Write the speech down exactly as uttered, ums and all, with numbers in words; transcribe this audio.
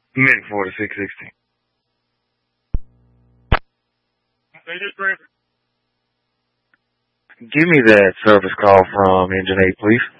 Min forty-six sixty. Give me that service call from Engine eight, please.